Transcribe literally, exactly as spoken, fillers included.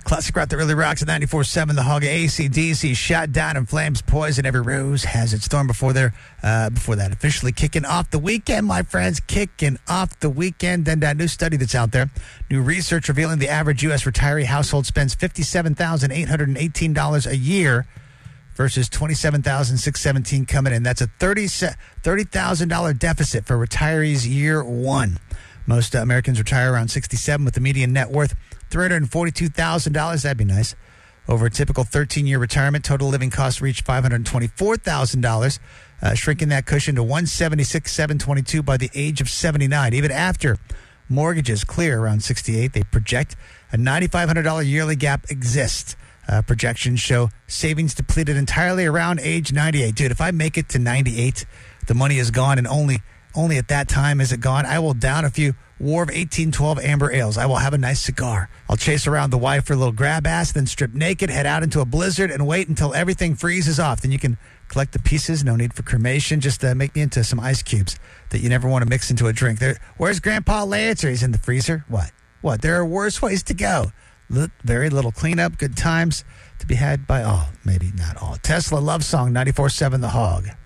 Classic rock that really rocks at ninety-four point seven. The Hog. A C D C shot down in flames. Poison. Every rose has its thorn. Before there, uh, before that, officially kicking off the weekend, my friends. Kicking off the weekend. Then that new study that's out there. New research revealing the average U S retiree household spends fifty-seven thousand eight hundred eighteen dollars a year versus twenty-seven thousand six hundred seventeen dollars coming in. That's a thirty thousand dollars deficit for retirees year one. Most uh, Americans retire around sixty-seven with the median net worth three hundred forty-two thousand dollars. That'd be nice. Over a typical thirteen-year retirement, total living costs reach five hundred twenty-four thousand dollars, uh, shrinking that cushion to one hundred seventy-six thousand seven hundred twenty-two dollars by the age of seventy-nine. Even after mortgages clear around sixty-eight, they project a nine thousand five hundred dollars yearly gap exists. Uh, projections show savings depleted entirely around age ninety-eight. Dude, if I make it to ninety-eight, the money is gone, and only only at that time is it gone. I will down a few War of eighteen twelve amber ales. I will have a nice cigar. I'll chase around the wife for a little grab ass, then strip naked, head out into a blizzard, and wait until everything freezes off. Then you can collect the pieces. No need for cremation. Just uh, make me into some ice cubes that you never want to mix into a drink. There, where's Grandpa Lancer? He's in the freezer. What? What? There are worse ways to go. L- very little cleanup. Good times to be had by all. Maybe not all. Tesla Love Song, ninety-four point seven The Hog.